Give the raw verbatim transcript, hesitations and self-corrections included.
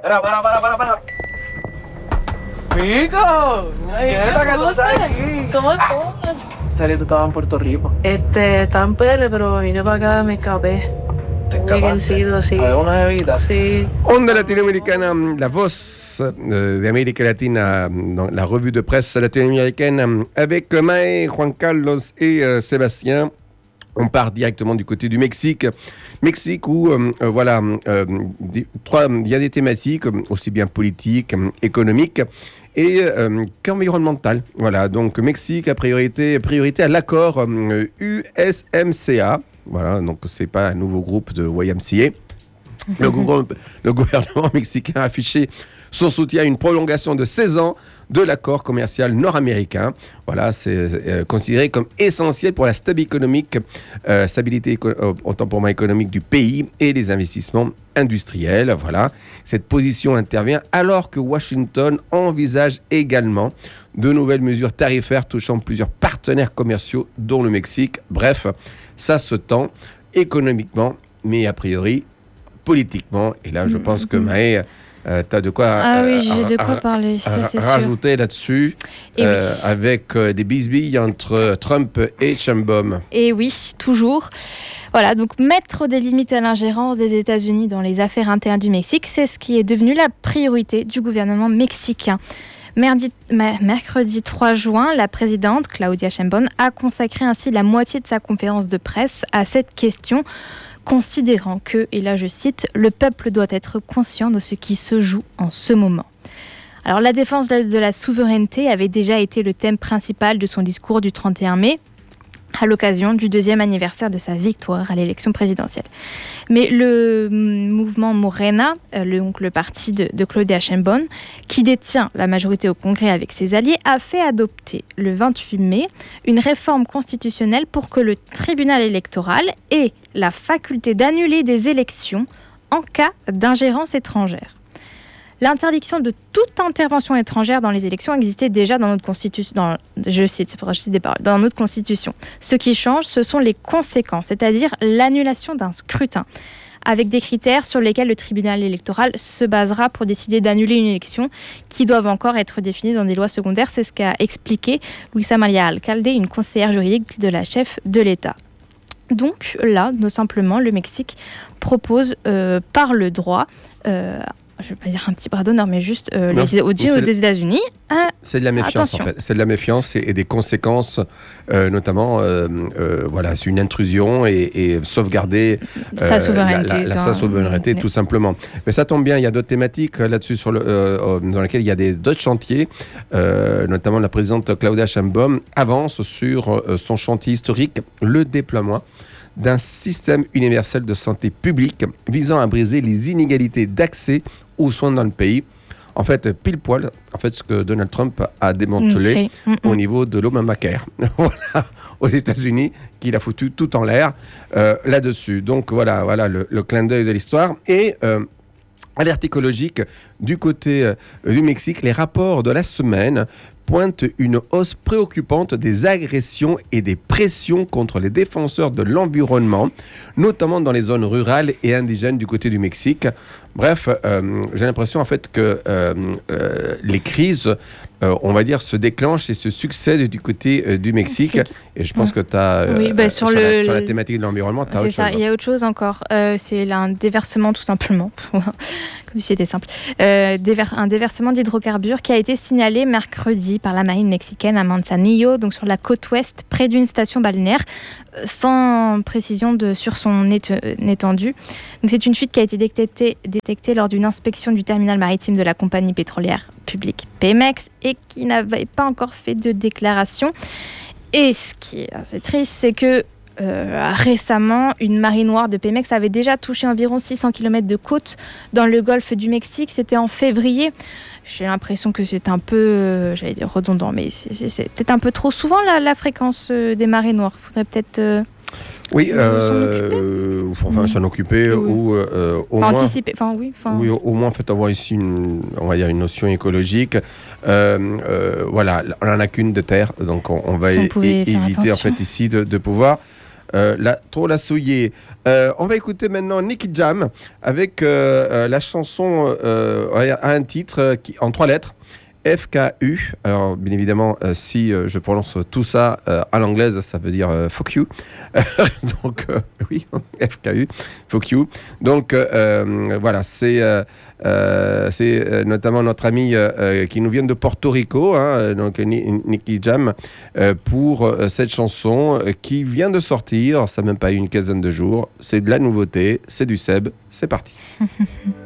Para, para, para, para, para. Mico, ¿qué es la que tú haces aquí? ¿Cómo estás? Salí, tú estabas en Puerto Rico. Este, estaba en P R, pero vine para acá, me escapé. ¿Te Muy vencido, sí. ¿Hay una bebida? Sí. Onda latino-américaine, la voz euh, d'Amérique latine, dans la revue de presse latino-américaine, avec Mae, Juan Carlos et euh, Sébastien. On part directement du côté du Mexique. Mexique où, euh, euh, voilà, euh, des, trois, il y a des thématiques, aussi bien politiques, économiques et euh, qu'environnementales. Voilà, donc Mexique a priorité, priorité à l'accord euh, U S M C A. Voilà, donc c'est pas un nouveau groupe de Y M C A. Le, gouvernement, le gouvernement mexicain a affiché son soutien à une prolongation de seize ans de l'accord commercial nord-américain. Voilà, c'est euh, considéré comme essentiel pour la stabilité économique, euh, stabilité éco- euh, autant pour moi économique du pays et les investissements industriels. Voilà, cette position intervient alors que Washington envisage également de nouvelles mesures tarifaires touchant plusieurs partenaires commerciaux, dont le Mexique. Bref, ça se tend économiquement, mais a priori politiquement. Et là, je pense que Maë, euh, tu as de quoi, ah euh, oui, j'ai de quoi ra- parler, ça, ra- c'est sûr. rajouter là-dessus, Et euh, oui. avec euh, des bisbilles entre Trump et Sheinbaum. Et oui, toujours. Voilà, donc mettre des limites à l'ingérence des États-Unis dans les affaires internes du Mexique, c'est ce qui est devenu la priorité du gouvernement mexicain. Merdi, ma- mercredi trois juin, la présidente Claudia Sheinbaum a consacré ainsi la moitié de sa conférence de presse à cette question, considérant que, et là je cite, le peuple doit être conscient de ce qui se joue en ce moment. Alors la défense de la, de la souveraineté avait déjà été le thème principal de son discours du trente et un mai, à l'occasion du deuxième anniversaire de sa victoire à l'élection présidentielle. Mais le mouvement Morena, le, donc le parti de, de Claudia Sheinbaum, qui détient la majorité au Congrès avec ses alliés, a fait adopter le vingt-huit mai une réforme constitutionnelle pour que le tribunal électoral ait la faculté d'annuler des élections en cas d'ingérence étrangère. L'interdiction de toute intervention étrangère dans les élections existait déjà dans notre constitution. Dans, je cite, je cite des paroles, dans notre constitution. Ce qui change, ce sont les conséquences, c'est-à-dire l'annulation d'un scrutin, avec des critères sur lesquels le tribunal électoral se basera pour décider d'annuler une élection, qui doivent encore être définis dans des lois secondaires. C'est ce qu'a expliqué Luisa María Alcalde, une conseillère juridique de la chef de l'État. Donc là, tout simplement, le Mexique propose euh, par le droit. Euh, je ne vais pas dire un petit bras d'honneur, mais juste euh, Non, les, aux c'est- des États-Unis. Ah, C'est de la méfiance attention. en fait. C'est de la méfiance et, et des conséquences, euh, notamment, euh, euh, voilà, c'est une intrusion et, et sauvegarder Sa euh, souveraineté, la, la- la- dans- sa souveraineté Oui. tout simplement. Mais ça tombe bien, il y a d'autres thématiques euh, là-dessus sur le, euh, euh, dans lesquelles il y a des, d'autres chantiers, euh, notamment la présidente Claudia Sheinbaum avance sur euh, son chantier historique, le déploiement d'un système universel de santé publique visant à briser les inégalités d'accès aux soins dans le pays. En fait, pile poil, en fait, ce que Donald Trump a démantelé Mm, mm, au mm. niveau de l'Obamacare. Voilà, aux États-Unis, qu'il a foutu tout en l'air euh, là-dessus. Donc voilà, voilà le, le clin d'œil de l'histoire. Et euh, alerte écologique du côté euh, du Mexique, les rapports de la semaine pointent une hausse préoccupante des agressions et des pressions contre les défenseurs de l'environnement, notamment dans les zones rurales et indigènes du côté du Mexique. Bref, euh, j'ai l'impression en fait que euh, euh, les crises, euh, on va dire, se déclenchent et se succèdent du côté euh, du Mexique. Mexique. Et je pense que tu as, Oui, bah, sur le- la, sur la thématique de l'environnement, tu as C'est autre ça, chose. il y a autre chose encore. Euh, c'est là, un déversement tout simplement, comme si c'était simple. Euh, déver- un déversement d'hydrocarbures qui a été signalé mercredi par la marine mexicaine à Manzanillo, donc sur la côte ouest, près d'une station balnéaire, euh, sans précision de, sur son éte- étendue. Donc c'est une fuite qui a été détectée, détectée lors d'une inspection du terminal maritime de la compagnie pétrolière publique Pemex et qui n'avait pas encore fait de déclaration. Et ce qui est assez triste, c'est que Euh, récemment, une marinoire de Pemex avait déjà touché environ six cents kilomètres de côte dans le golfe du Mexique. C'était en février. J'ai l'impression que c'est un peu, euh, j'allais dire redondant, mais c'est, c'est, c'est peut-être un peu trop souvent la, la fréquence euh, des marées noires. Il faudrait peut-être euh, Oui, S'en euh, enfin Oui. s'en occuper Oui. ou euh, au enfin, moins... anticiper. Enfin, oui. Enfin, Oui, au, au moins en fait avoir ici une, on va dire une notion écologique. Euh, euh, voilà, on n'en a qu'une de terre, donc on, on va Si on é- pouvait é- faire éviter en attention. fait ici de, de pouvoir euh, la, trop la souiller. Euh, on va écouter maintenant Nicky Jam avec euh, euh, la chanson euh, à un titre euh, qui, en trois lettres. F K U. Alors, bien évidemment, euh, si euh, je prononce tout ça euh, à l'anglaise, ça veut dire euh, fuck you. Donc, euh, oui, F K U, fuck you. Donc, euh, voilà, c'est euh, euh, c'est euh, notamment notre ami euh, qui nous vient de Porto Rico, hein, donc Nicky Jam, euh, pour euh, cette chanson euh, qui vient de sortir. Ça n'a même pas eu une quinzaine de jours. C'est de la nouveauté, c'est du Seb. C'est parti.